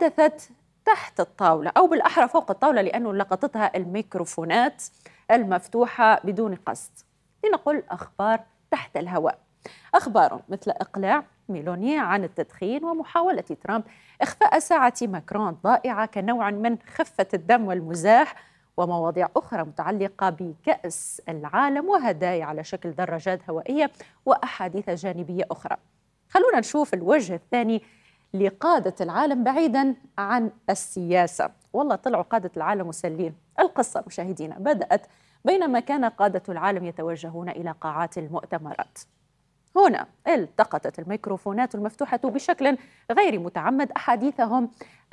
حدثت تحت الطاولة أو بالأحرى فوق الطاولة، لأنه لقطتها الميكروفونات المفتوحة بدون قصد. لنقل أخبار تحت الهواء. أخبار مثل إقلاع ميلوني عن التدخين ومحاولة ترامب إخفاء ساعة ماكرون ضائعة كنوع من خفة الدم والمزاح، ومواضيع أخرى متعلقة بكأس العالم وهدايا على شكل دراجات هوائية وأحاديث جانبية أخرى. خلونا نشوف الوجه الثاني لقادة العالم بعيدا عن السياسة. والله طلعوا قادة العالم مسلين. القصة مشاهدينا بدأت بينما كان قادة العالم يتوجهون إلى قاعات المؤتمرات. هنا التقطت الميكروفونات المفتوحة بشكل غير متعمد أحاديثهم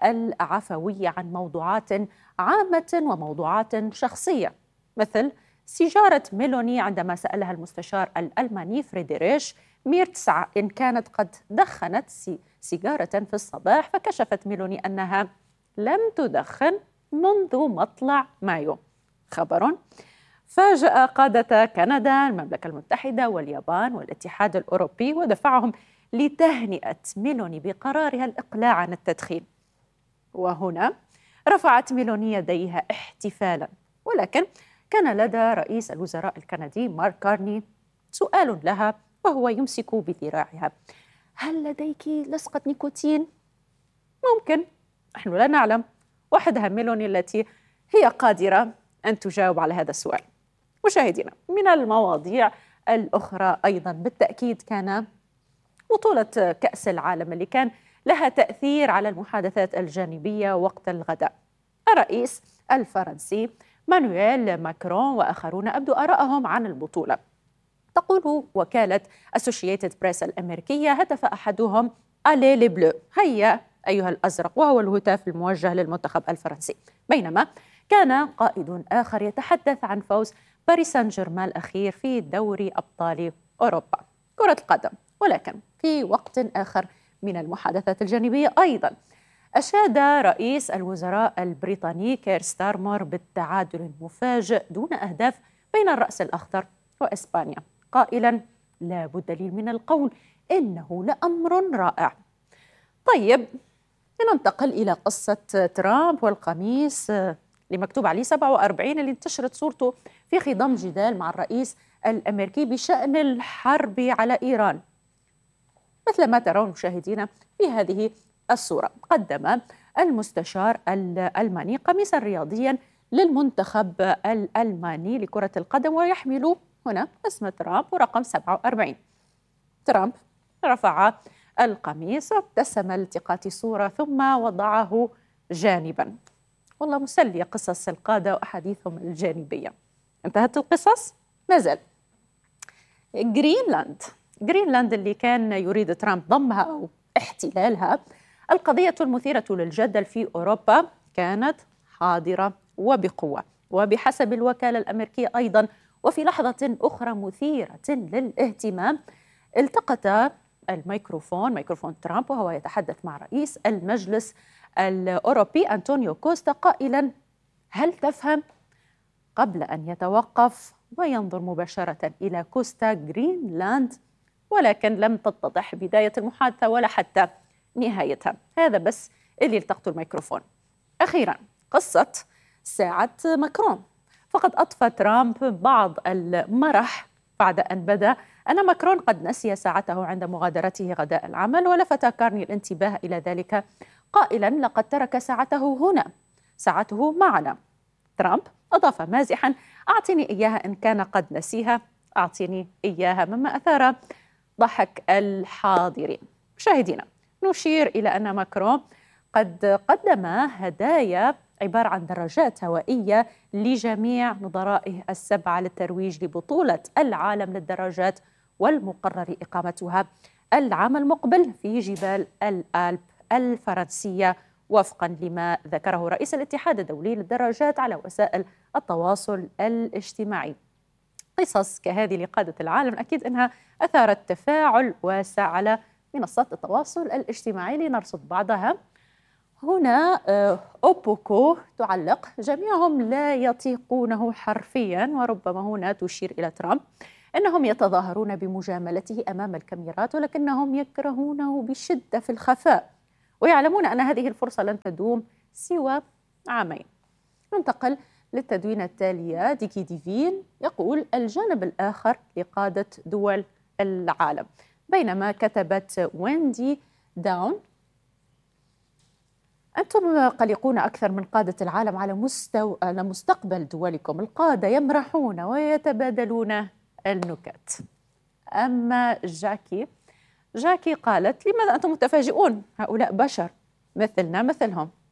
العفوية عن موضوعات عامة وموضوعات شخصية، مثل سيجارة ميلوني عندما سألها المستشار الألماني فريدريش ميرتس إن كانت قد دخنت سيجارة في الصباح، فكشفت ميلوني أنها لم تدخن منذ مطلع مايو. خبر فاجأ قادة كندا، المملكة المتحدة واليابان والاتحاد الأوروبي، ودفعهم لتهنئة ميلوني بقرارها الإقلاع عن التدخين. وهنا رفعت ميلوني يديها احتفالا، ولكن كان لدى رئيس الوزراء الكندي مارك كارني سؤال لها وهو يمسك بذراعها: هل لديك لصقة نيكوتين؟ ممكن، نحن لا نعلم. وحدها ميلوني التي هي قادرة أن تجاوب على هذا السؤال. مشاهدينا، من المواضيع الأخرى أيضا بالتأكيد كان بطولة كأس العالم اللي كان لها تأثير على المحادثات الجانبية وقت الغداء. الرئيس الفرنسي مانويل ماكرون وآخرون أبدوا آراءهم عن البطولة. تقول وكالة أسوشيتد بريس الأمريكية: هتف أحدهم ألي لي بلو، هيا أيها الأزرق، وهو الهتاف الموجه للمنتخب الفرنسي، بينما كان قائد آخر يتحدث عن فوز باريس سان جيرمان الأخير في دوري أبطال أوروبا كرة القدم. ولكن في وقت آخر من المحادثات الجانبية أيضا أشاد رئيس الوزراء البريطاني كير ستارمر بالتعادل المفاجئ دون أهداف بين الرأس الأخضر وإسبانيا، قائلا: لا بد لي من القول إنه لأمر رائع. طيب، لننتقل إلى قصة ترامب والقميص اللي مكتوب عليه 47، اللي انتشرت صورته في خضم جدال مع الرئيس الأمريكي بشأن الحرب على إيران. مثل ما ترون مشاهدينا في هذه الصورة، قدم المستشار الألماني قميصا رياضيا للمنتخب الألماني لكرة القدم ويحمل هنا اسم ترامب ورقم 47. ترامب رفع القميص وابتسم لالتقاط صورة ثم وضعه جانبا. والله مسلية قصص القادة وأحاديثهم الجانبية. انتهت القصص؟ ما زال. جرينلاند اللي كان يريد ترامب ضمها أو احتلالها، القضية المثيرة للجدل في أوروبا كانت حاضرة وبقوة، وبحسب الوكالة الأمريكية أيضا. وفي لحظة أخرى مثيرة للاهتمام التقط ميكروفون ترامب وهو يتحدث مع رئيس المجلس الأوروبي أنطونيو كوستا قائلا: هل تفهم؟ قبل أن يتوقف وينظر مباشرة إلى كوستا جرينلاند، ولكن لم تتضح بداية المحادثة ولا حتى نهايتها. هذا بس اللي التقطوا الميكروفون. أخيرا قصة ساعة ماكرون، فقد أضفى ترامب بعض المرح بعد أن بدا أن ماكرون قد نسي ساعته عند مغادرته غداء العمل، ولفت كارني الانتباه إلى ذلك قائلا: لقد ترك ساعته هنا، ساعته معنا. ترامب أضاف مازحا: أعطني إياها إن كان قد نسيها، أعطيني إياها، مما أثار ضحك الحاضرين. مشاهدينا، نشير إلى أن ماكرون قد قدم هدايا عبارة عن دراجات هوائية لجميع نظرائه السبعة للترويج لبطولة العالم للدراجات، والمقرر إقامتها العام المقبل في جبال الآلب الفرنسية، وفقا لما ذكره رئيس الاتحاد الدولي للدراجات على وسائل التواصل الاجتماعي. قصص كهذه لقادة العالم أكيد أنها أثارت تفاعل واسع على منصات التواصل الاجتماعي. لنرصد بعضها. هنا أوبوكو تعلق: جميعهم لا يطيقونه حرفيا، وربما هنا تشير إلى ترامب أنهم يتظاهرون بمجاملته أمام الكاميرات ولكنهم يكرهونه بشدة في الخفاء. ويعلمون أن هذه الفرصة لن تدوم سوى عامين. ننتقل للتدوينة التالية. ديكي ديفين يقول الجانب الآخر لقادة دول العالم، بينما كتبت ويندي داون أنتم قلقون أكثر من قادة العالم على مستقبل دولكم، القادة يمرحون ويتبادلون النكت. أما جاكي قالت لماذا أنتم متفاجئون؟ هؤلاء بشر مثلنا مثلهم.